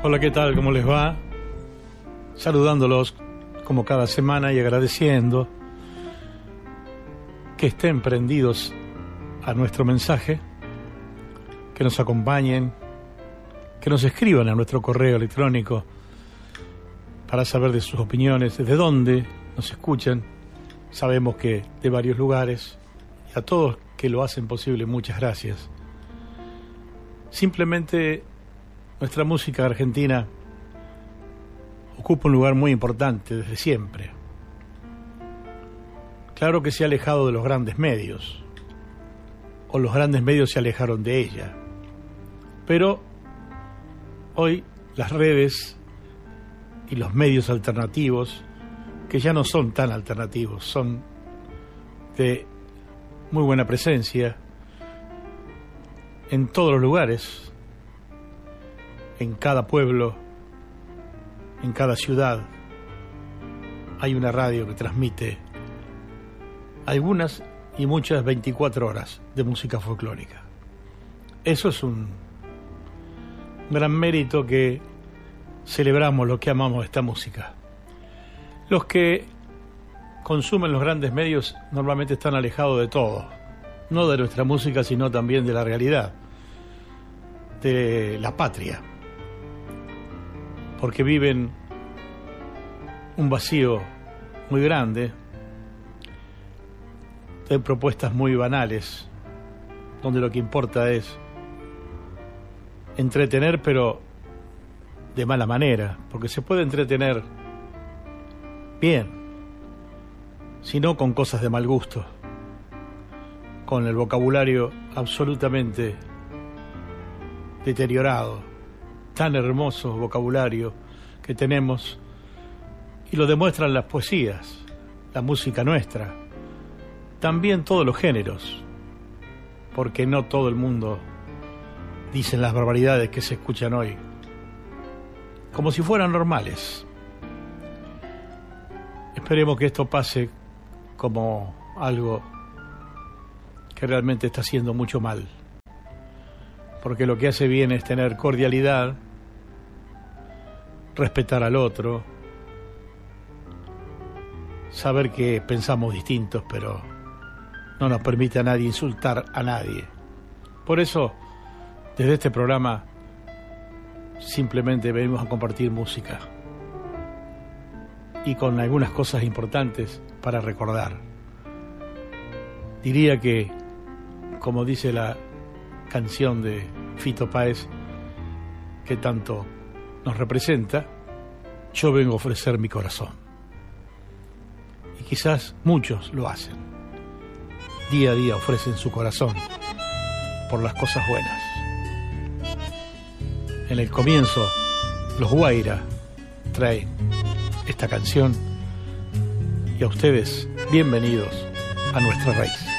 Hola, ¿qué tal? ¿Cómo les va? Saludándolos como cada semana y agradeciendo que estén prendidos a nuestro mensaje, que nos acompañen, que nos escriban a nuestro correo electrónico para saber de sus opiniones, desde dónde nos escuchan. Sabemos que de varios lugares, y a todos que lo hacen posible, muchas gracias. Simplemente nuestra música argentina ocupa un lugar muy importante desde siempre. Claro que se ha alejado de los grandes medios, o los grandes medios se alejaron de ella, pero hoy las redes y los medios alternativos, que ya no son tan alternativos, son de muy buena presencia en todos los lugares, en cada pueblo, en cada ciudad, hay una radio que transmite algunas y muchas 24 horas de música folclórica. Eso es un gran mérito que celebramos los que amamos esta música. Los que consumen los grandes medios normalmente están alejados de todo, no de nuestra música, sino también de la realidad, de la patria, porque viven un vacío muy grande de propuestas muy banales, donde lo que importa es entretener, pero de mala manera, porque se puede entretener bien, sino con cosas de mal gusto, con el vocabulario absolutamente deteriorado, tan hermoso vocabulario que tenemos, y lo demuestran las poesías, la música nuestra, también todos los géneros, porque no todo el mundo dice las barbaridades que se escuchan hoy, como si fueran normales. Esperemos que esto pase como algo que realmente está haciendo mucho mal, porque lo que hace bien es tener cordialidad, respetar al otro, saber que pensamos distintos, pero no nos permite a nadie insultar a nadie. Por eso, desde este programa, simplemente venimos a compartir música y con algunas cosas importantes para recordar. Diría que, como dice la canción de Fito Páez, que tanto nos representa, yo vengo a ofrecer mi corazón. Y quizás muchos lo hacen. Día a día ofrecen su corazón por las cosas buenas. En el comienzo, los Guaira traen esta canción, y a ustedes, bienvenidos a nuestra raíz.